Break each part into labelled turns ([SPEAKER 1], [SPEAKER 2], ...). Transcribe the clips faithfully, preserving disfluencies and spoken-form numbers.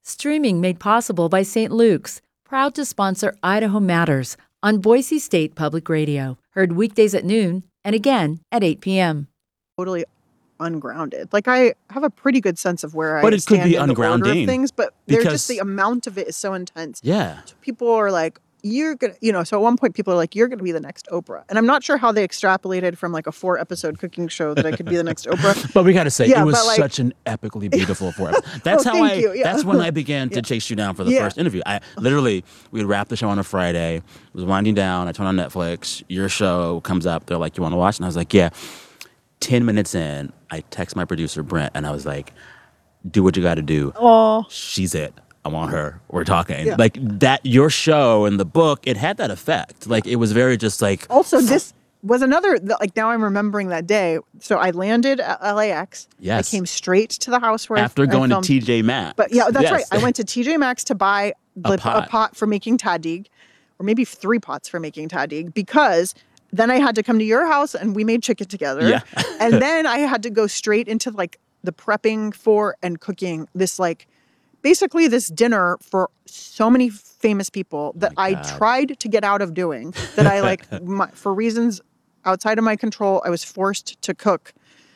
[SPEAKER 1] Streaming made possible by Saint Luke's, proud to sponsor Idaho Matters on Boise State Public Radio. Heard weekdays at noon and again at eight p.m.
[SPEAKER 2] Totally ungrounded. Like, I have a pretty good sense of where
[SPEAKER 3] But
[SPEAKER 2] I
[SPEAKER 3] it could
[SPEAKER 2] stand
[SPEAKER 3] be
[SPEAKER 2] in the order
[SPEAKER 3] ungrounding,
[SPEAKER 2] of things, but they're
[SPEAKER 3] because-
[SPEAKER 2] just the amount of it is so intense.
[SPEAKER 3] Yeah.
[SPEAKER 2] So people are like, you're gonna, you know, so at one point people are like, you're gonna be the next Oprah. And I'm not sure how they extrapolated from like a four episode cooking show that I could be the next Oprah.
[SPEAKER 3] But we got to say,
[SPEAKER 2] Yeah,
[SPEAKER 3] it was
[SPEAKER 2] but, like-
[SPEAKER 3] such an epically beautiful four episodes. That's
[SPEAKER 2] Oh,
[SPEAKER 3] how I,
[SPEAKER 2] thank you, yeah.
[SPEAKER 3] that's when I began to
[SPEAKER 2] Yeah.
[SPEAKER 3] chase you down for the
[SPEAKER 2] Yeah.
[SPEAKER 3] first interview. I literally, we would wrap the show on a Friday. It was winding down. I turn on Netflix. Your show comes up. They're like, you want to watch? And I was like, yeah. ten minutes in, I text my producer, Brent, and I was like, do what you got to do.
[SPEAKER 2] Oh,
[SPEAKER 3] She's it. I want her. We're talking.
[SPEAKER 2] Yeah.
[SPEAKER 3] Like that, your show and the book, it had that effect. Like it was very just like.
[SPEAKER 2] also this was another, like now I'm remembering that day. So I landed at L A X.
[SPEAKER 3] Yes.
[SPEAKER 2] I came straight to the house where I-
[SPEAKER 3] After
[SPEAKER 2] I
[SPEAKER 3] going to
[SPEAKER 2] filmed.
[SPEAKER 3] T J Maxx.
[SPEAKER 2] But yeah, that's
[SPEAKER 3] Yes.
[SPEAKER 2] right. I went to T J Maxx to buy the, a,
[SPEAKER 3] pot.
[SPEAKER 2] pot. for making tahdig, or maybe three pots for making tahdig, because then I had to come to your house and we made chicken together.
[SPEAKER 3] Yeah.
[SPEAKER 2] And then I had to go straight into like the prepping for and cooking this, like basically this dinner for so many famous people that
[SPEAKER 3] my
[SPEAKER 2] I
[SPEAKER 3] God.
[SPEAKER 2] tried to get out of doing, that I like my, for reasons outside of my control, I was forced to cook.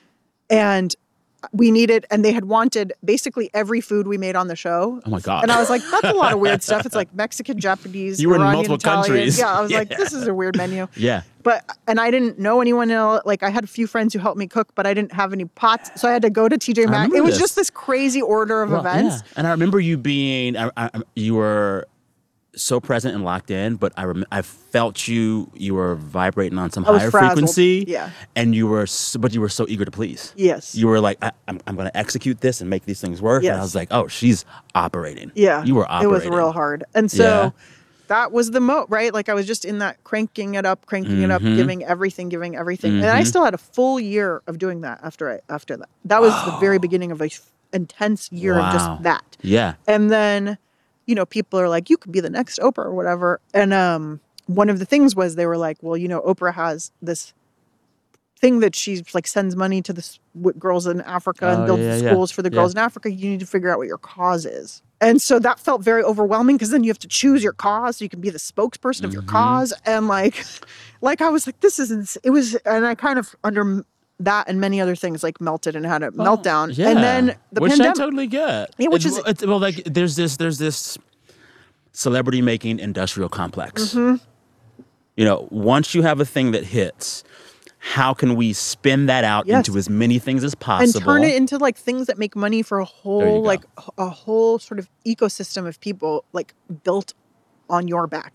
[SPEAKER 2] And we needed, and they had wanted basically every food we made on the show.
[SPEAKER 3] Oh my God.
[SPEAKER 2] And I was like, that's a lot of weird stuff. It's like Mexican, Japanese,
[SPEAKER 3] You were in
[SPEAKER 2] Iranian,
[SPEAKER 3] multiple
[SPEAKER 2] Italian.
[SPEAKER 3] countries.
[SPEAKER 2] Yeah, I was like,
[SPEAKER 3] Yeah.
[SPEAKER 2] this is a weird menu.
[SPEAKER 3] Yeah.
[SPEAKER 2] But, and I didn't know anyone else. Like, I had a few friends who helped me cook, but I didn't have any pots. So I had to go to T J Maxx.
[SPEAKER 3] remember
[SPEAKER 2] It was
[SPEAKER 3] this.
[SPEAKER 2] just this crazy order of
[SPEAKER 3] Well,
[SPEAKER 2] events.
[SPEAKER 3] yeah. And I remember you being, I, I, you were so present and locked in, but I rem- I felt you, you were vibrating on some
[SPEAKER 2] I was
[SPEAKER 3] higher
[SPEAKER 2] frazzled.
[SPEAKER 3] frequency.
[SPEAKER 2] Yeah.
[SPEAKER 3] And you were, so, but you were so eager to please.
[SPEAKER 2] Yes.
[SPEAKER 3] You were like, I, I'm, I'm going to execute this and make these things work. And I
[SPEAKER 2] Yes.
[SPEAKER 3] was like, oh, she's operating.
[SPEAKER 2] Yeah.
[SPEAKER 3] You were
[SPEAKER 2] It
[SPEAKER 3] operating.
[SPEAKER 2] was real hard. And so
[SPEAKER 3] Yeah.
[SPEAKER 2] that was the mo, right? Like I was just in that cranking it up, cranking it up,
[SPEAKER 3] Mhm.
[SPEAKER 2] giving everything, giving everything. And I
[SPEAKER 3] Mhm.
[SPEAKER 2] still had a full year of doing that after I, after that. That was the very beginning of a f- intense year of
[SPEAKER 3] Wow.
[SPEAKER 2] just that.
[SPEAKER 3] Yeah.
[SPEAKER 2] And then, you know, people are like, you could be the next Oprah or whatever. And um, one of the things was they were like, well, you know, Oprah has this thing that she like sends money to the s- w- girls in Africa
[SPEAKER 3] Oh,
[SPEAKER 2] and builds
[SPEAKER 3] yeah, yeah.
[SPEAKER 2] schools for the
[SPEAKER 3] Yeah.
[SPEAKER 2] girls in Africa. You need to figure out what your cause is. And so that felt very overwhelming because then you have to choose your cause so you can be the spokesperson of your
[SPEAKER 3] Mhm.
[SPEAKER 2] cause. And like, like I was like, this is, ins-. it was, and I kind of under m- that and many other things like melted and had a meltdown.
[SPEAKER 3] Yeah.
[SPEAKER 2] And then the
[SPEAKER 3] which
[SPEAKER 2] pandemic.
[SPEAKER 3] I totally get.
[SPEAKER 2] Yeah, which
[SPEAKER 3] It's-
[SPEAKER 2] is-
[SPEAKER 3] it's, well, like there's this there's this celebrity making industrial complex.
[SPEAKER 2] Mm-hmm.
[SPEAKER 3] You know, once you have a thing that hits, how can we spin that out
[SPEAKER 2] Yes.
[SPEAKER 3] into as many things as
[SPEAKER 2] and
[SPEAKER 3] possible?
[SPEAKER 2] turn it into like things that make money for a
[SPEAKER 3] you
[SPEAKER 2] whole
[SPEAKER 3] go.
[SPEAKER 2] like h- a whole sort of ecosystem of people like built on your back.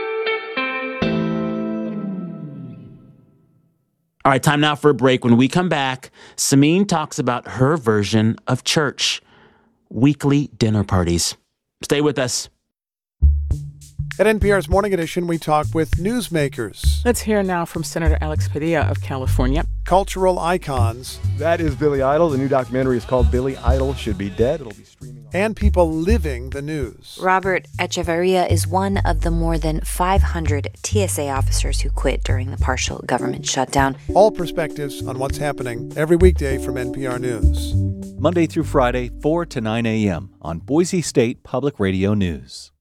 [SPEAKER 3] All right, time now for a break. When we come back, Samin talks about her version of church, weekly dinner parties. Stay with us.
[SPEAKER 4] At N P R's Morning Edition, we talk with newsmakers,
[SPEAKER 5] Let's hear now from Senator Alex Padilla of California.
[SPEAKER 4] cultural icons,
[SPEAKER 6] That is Billy Idol. The new documentary is called Billy Idol Should Be Dead. It'll be streaming on.
[SPEAKER 4] and people living the news.
[SPEAKER 7] Robert Echeverria is one of the more than five hundred T S A officers who quit during the partial government shutdown.
[SPEAKER 4] All perspectives on what's happening every weekday from N P R News.
[SPEAKER 8] Monday through Friday, four to nine a.m. on Boise State Public Radio News.